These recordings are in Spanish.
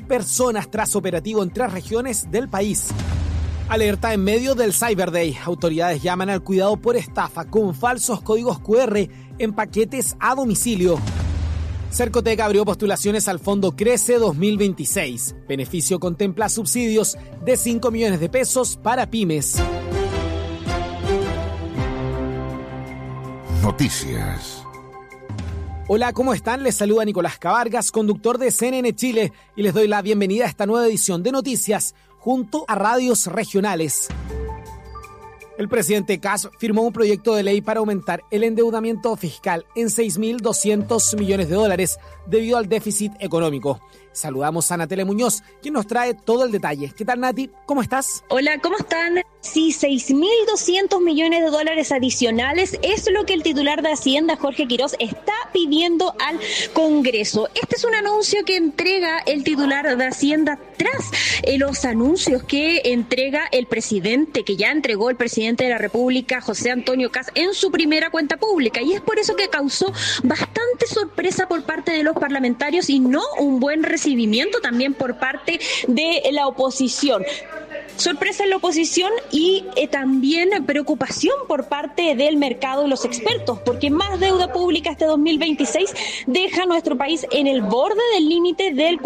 personas tras operativo en 3 regiones del país. Alerta en medio del Cyber Day. Autoridades llaman al cuidado por estafa con falsos códigos QR en paquetes a domicilio. Cercotec abrió postulaciones al Fondo Crece 2026. Beneficio contempla subsidios de 5 millones de pesos para pymes. Noticias. Hola, ¿cómo están? Les saluda Nicolás Cabargas, conductor de CNN Chile, y les doy la bienvenida a esta nueva edición de Noticias junto a radios regionales. El presidente Kast firmó un proyecto de ley para aumentar el endeudamiento fiscal en $6.200 millones debido al déficit económico. Saludamos a Natalia Muñoz, quien nos trae todo el detalle. ¿Qué tal, Nati? ¿Cómo estás? Hola, ¿cómo están? Sí, $6.200 millones adicionales es lo que el titular de Hacienda, Jorge Quirós, está pidiendo al Congreso. Este es un anuncio que entrega el titular de Hacienda tras los anuncios que entrega el presidente, que ya entregó el presidente de la República, José Antonio Kast, en su primera cuenta pública. Y es por eso que causó bastante sorpresa por parte de los parlamentarios y no un buen recibimiento también por parte de la oposición. Sorpresa en la oposición y también preocupación por parte del mercado y los expertos, porque más deuda pública este 2026 deja a nuestro país en el borde del límite del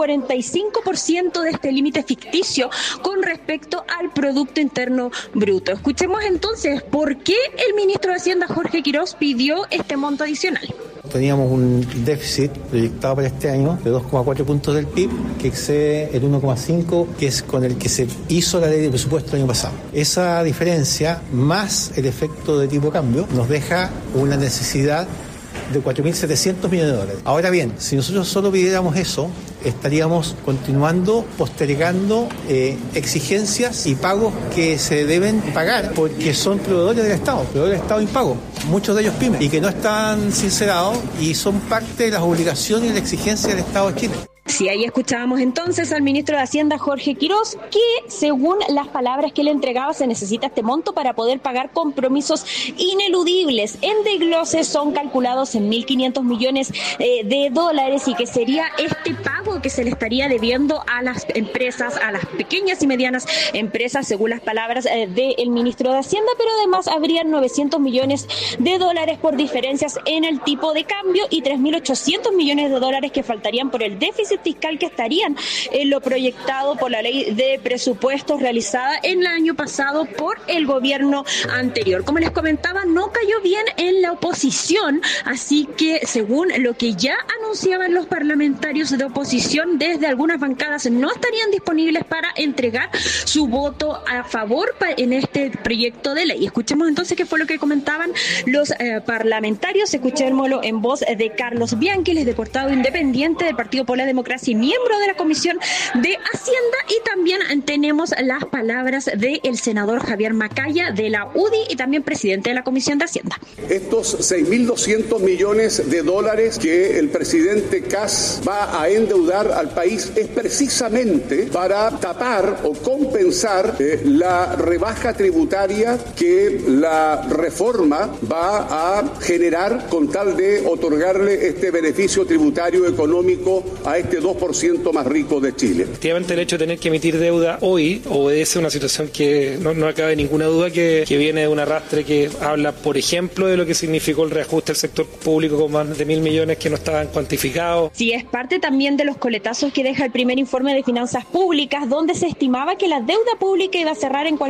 45% de este límite ficticio con respecto al Producto Interno Bruto. Escuchemos entonces por qué el ministro de Hacienda, Jorge Quirós, pidió este monto adicional. Teníamos un déficit proyectado para este año de 2,4 puntos del PIB, que excede el 1,5, que es con el que se hizo la ley de presupuesto el año pasado. Esa diferencia, más el efecto de tipo de cambio, nos deja una necesidad de 4.700 millones de dólares. Ahora bien, si nosotros solo pidiéramos eso, estaríamos continuando postergando exigencias y pagos que se deben pagar porque son proveedores del Estado impago, muchos de ellos pymes, y que no están sincerados y son parte de las obligaciones y la exigencia del Estado de Chile. Sí, ahí escuchábamos entonces al ministro de Hacienda, Jorge Quirós, que según las palabras que él entregaba se necesita este monto para poder pagar compromisos ineludibles. En desglose son calculados en 1.500 millones de dólares y que sería este pago que se le estaría debiendo a las empresas, a las pequeñas y medianas empresas, según las palabras del ministro de Hacienda, pero además habrían 900 millones de dólares por diferencias en el tipo de cambio y 3.800 millones de dólares que faltarían por el déficit fiscal que estarían en lo proyectado por la ley de presupuestos realizada en el año pasado por el gobierno anterior. Como les comentaba, no cayó bien en la oposición, así que según lo que ya anunciaban los parlamentarios de oposición, desde algunas bancadas no estarían disponibles para entregar su voto a favor en este proyecto de ley. Escuchemos entonces qué fue lo que comentaban los parlamentarios. Escuchémoslo en voz de Carlos Bianchi, el diputado independiente del Partido por la Democracia y miembro de la Comisión de Hacienda, y también tenemos las palabras del senador Javier Macaya de la UDI y también presidente de la Comisión de Hacienda. Estos 6.200 millones de dólares que el presidente Kast va a endeudar al país es precisamente para tapar o compensar la rebaja tributaria que la reforma va a generar con tal de otorgarle este beneficio tributario económico a este 2% más rico de Chile. Efectivamente, el hecho de tener que emitir deuda hoy obedece a una situación que no cabe ninguna duda que viene de un arrastre que habla, por ejemplo, de lo que significó el reajuste del sector público con más de 1.000 millones que no estaban cuantificados. Sí, es parte también de los coletazos que deja el primer informe de finanzas públicas, donde se estimaba que la deuda pública iba a cerrar en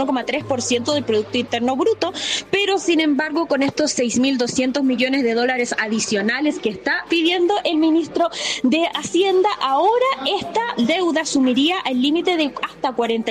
41,3% del Producto Interno Bruto, pero sin embargo, con estos 6.200 millones de dólares adicionales que está pidiendo el ministro de Hacienda, ahora esta deuda asumiría el límite de hasta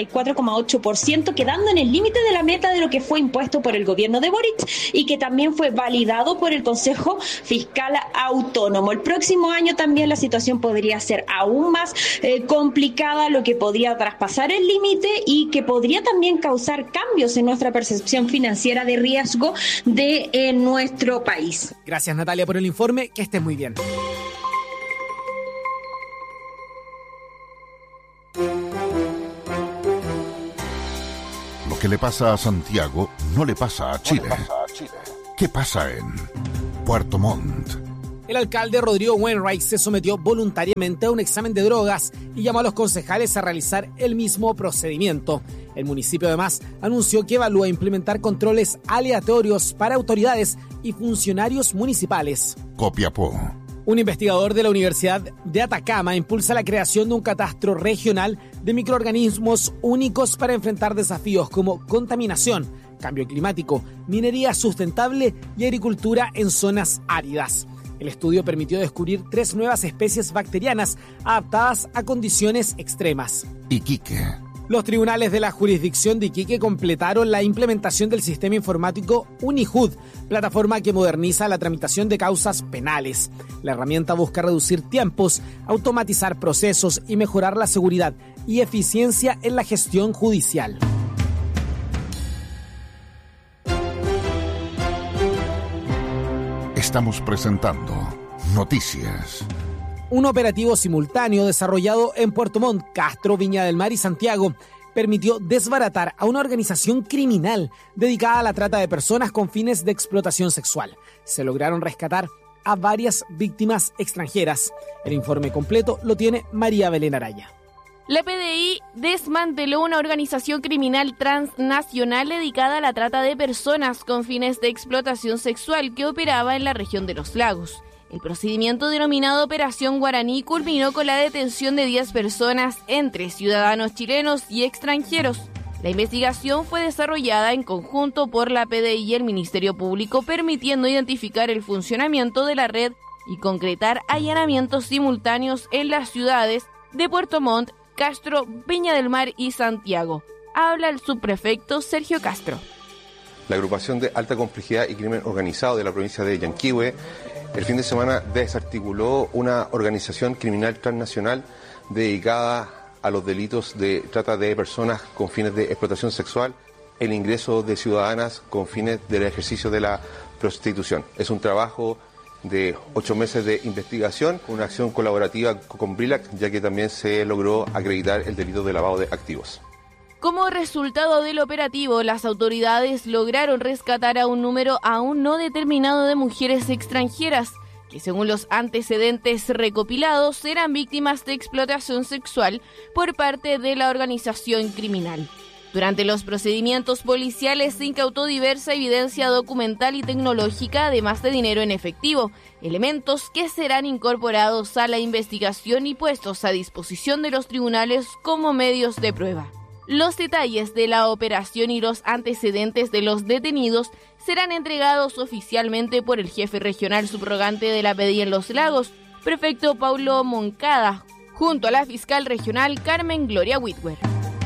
44,8%, quedando en el límite de la meta de lo que fue impuesto por el gobierno de Boric y que también fue validado por el Consejo Fiscal Autónomo. El próximo año también la situación podría ser aún más complicada, lo que podría traspasar el límite y que podría también causar cambios en nuestra percepción financiera de riesgo de nuestro país. Gracias, Natalia, por el informe. Que estés muy bien. Lo que le pasa a Santiago no le pasa a Chile. ¿Qué pasa en Puerto Montt? El alcalde Rodrigo Wainwright se sometió voluntariamente a un examen de drogas y llamó a los concejales a realizar el mismo procedimiento. El municipio además anunció que evalúa implementar controles aleatorios para autoridades y funcionarios municipales. Copiapó. Un investigador de la Universidad de Atacama impulsa la creación de un catastro regional de microorganismos únicos para enfrentar desafíos como contaminación, cambio climático, minería sustentable y agricultura en zonas áridas. El estudio permitió descubrir 3 nuevas especies bacterianas adaptadas a condiciones extremas. Iquique. Los tribunales de la jurisdicción de Iquique completaron la implementación del sistema informático UniJud, plataforma que moderniza la tramitación de causas penales. La herramienta busca reducir tiempos, automatizar procesos y mejorar la seguridad y eficiencia en la gestión judicial. Estamos presentando Noticias. Un operativo simultáneo desarrollado en Puerto Montt, Castro, Viña del Mar y Santiago permitió desbaratar a una organización criminal dedicada a la trata de personas con fines de explotación sexual. Se lograron rescatar a varias víctimas extranjeras. El informe completo lo tiene María Belén Araya. La PDI desmanteló una organización criminal transnacional dedicada a la trata de personas con fines de explotación sexual que operaba en la región de Los Lagos. El procedimiento denominado Operación Guaraní culminó con la detención de 10 personas entre ciudadanos chilenos y extranjeros. La investigación fue desarrollada en conjunto por la PDI y el Ministerio Público, permitiendo identificar el funcionamiento de la red y concretar allanamientos simultáneos en las ciudades de Puerto Montt, Castro, Viña del Mar y Santiago. Habla el subprefecto Sergio Castro. La agrupación de alta complejidad y crimen organizado de la provincia de Yanquihue el fin de semana desarticuló una organización criminal transnacional dedicada a los delitos de trata de personas con fines de explotación sexual, el ingreso de ciudadanas con fines del ejercicio de la prostitución. Es un trabajo de 8 meses de investigación, una acción colaborativa con BRILAC, ya que también se logró acreditar el delito de lavado de activos. Como resultado del operativo, las autoridades lograron rescatar a un número aún no determinado de mujeres extranjeras, que según los antecedentes recopilados eran víctimas de explotación sexual por parte de la organización criminal. Durante los procedimientos policiales se incautó diversa evidencia documental y tecnológica, además de dinero en efectivo, elementos que serán incorporados a la investigación y puestos a disposición de los tribunales como medios de prueba. Los detalles de la operación y los antecedentes de los detenidos serán entregados oficialmente por el jefe regional subrogante de la PDI en Los Lagos, prefecto Paulo Moncada, junto a la fiscal regional Carmen Gloria Whitwer.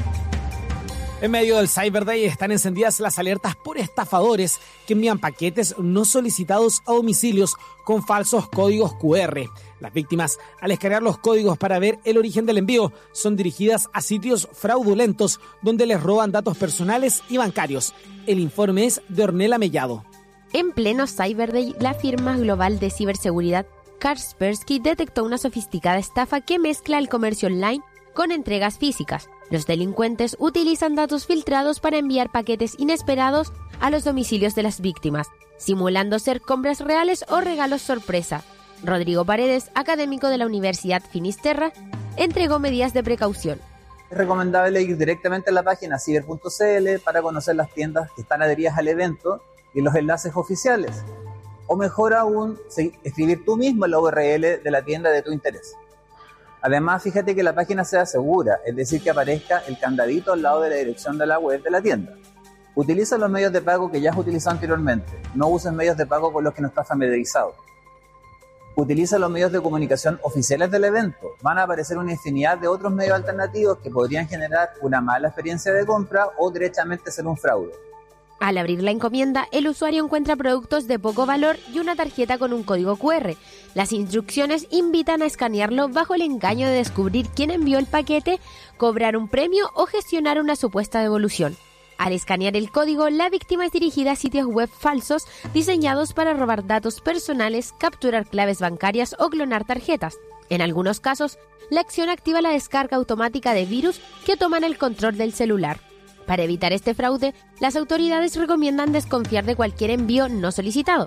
En medio del Cyber Day están encendidas las alertas por estafadores que envían paquetes no solicitados a domicilios con falsos códigos QR. Las víctimas, al escanear los códigos para ver el origen del envío, son dirigidas a sitios fraudulentos donde les roban datos personales y bancarios. El informe es de Ornella Mellado. En pleno Cyber Day, la firma global de ciberseguridad Kaspersky detectó una sofisticada estafa que mezcla el comercio online con entregas físicas. Los delincuentes utilizan datos filtrados para enviar paquetes inesperados a los domicilios de las víctimas, simulando ser compras reales o regalos sorpresa. Rodrigo Paredes, académico de la Universidad Finisterra, entregó medidas de precaución. Es recomendable ir directamente a la página ciber.cl para conocer las tiendas que están adheridas al evento y los enlaces oficiales. O mejor aún, escribir tú mismo la URL de la tienda de tu interés. Además, fíjate que la página sea segura, es decir, que aparezca el candadito al lado de la dirección de la web de la tienda. Utiliza los medios de pago que ya has utilizado anteriormente. No uses medios de pago con los que no estás familiarizado. Utiliza los medios de comunicación oficiales del evento. Van a aparecer una infinidad de otros medios alternativos que podrían generar una mala experiencia de compra o derechamente ser un fraude. Al abrir la encomienda, el usuario encuentra productos de poco valor y una tarjeta con un código QR. Las instrucciones invitan a escanearlo bajo el engaño de descubrir quién envió el paquete, cobrar un premio o gestionar una supuesta devolución. Al escanear el código, la víctima es dirigida a sitios web falsos diseñados para robar datos personales, capturar claves bancarias o clonar tarjetas. En algunos casos, la acción activa la descarga automática de virus que toman el control del celular. Para evitar este fraude, las autoridades recomiendan desconfiar de cualquier envío no solicitado.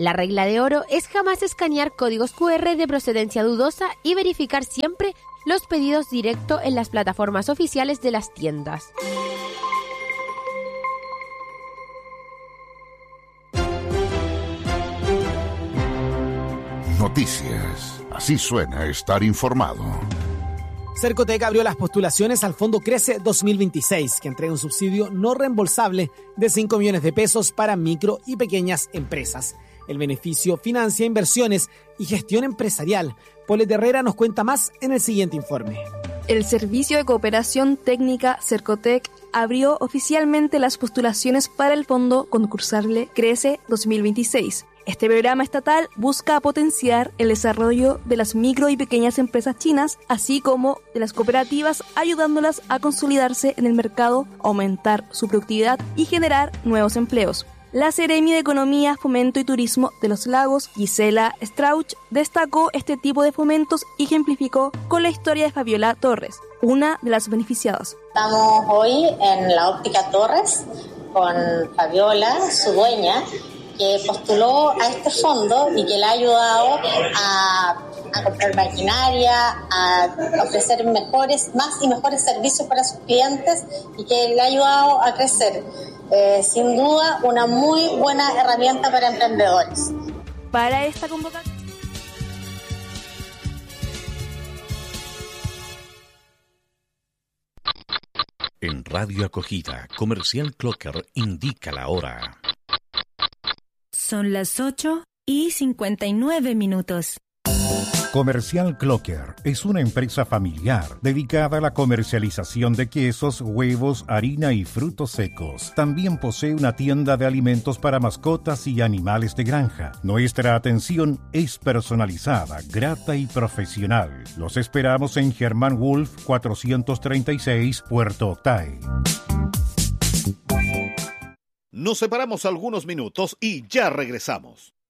La regla de oro es jamás escanear códigos QR de procedencia dudosa y verificar siempre los pedidos directo en las plataformas oficiales de las tiendas. Noticias. Así suena estar informado. Cercotec abrió las postulaciones al Fondo Crece 2026, que entrega un subsidio no reembolsable de 5 millones de pesos para micro y pequeñas empresas. El beneficio financia inversiones y gestión empresarial. Paulette Herrera nos cuenta más en el siguiente informe. El Servicio de Cooperación Técnica Cercotec abrió oficialmente las postulaciones para el Fondo Concursable Crece 2026. Este programa estatal busca potenciar el desarrollo de las micro y pequeñas empresas chinas, así como de las cooperativas, ayudándolas a consolidarse en el mercado, aumentar su productividad y generar nuevos empleos. La Seremi de Economía, Fomento y Turismo de los Lagos, Gisela Strauch, destacó este tipo de fomentos y ejemplificó con la historia de Fabiola Torres, una de las beneficiadas. Estamos hoy en la Óptica Torres con Fabiola, su dueña, que postuló a este fondo y que le ha ayudado a comprar maquinaria, a ofrecer más y mejores servicios para sus clientes y que le ha ayudado a crecer. Sin duda, una muy buena herramienta para emprendedores. Para esta convocatoria. En Radio Acogida, Comercial Clocker indica la hora. Son las 8:59. Comercial Clocker es una empresa familiar dedicada a la comercialización de quesos, huevos, harina y frutos secos. También posee una tienda de alimentos para mascotas y animales de granja. Nuestra atención es personalizada, grata y profesional. Los esperamos en Germán Wolf 436, Puerto Octay. Nos separamos algunos minutos y ya regresamos.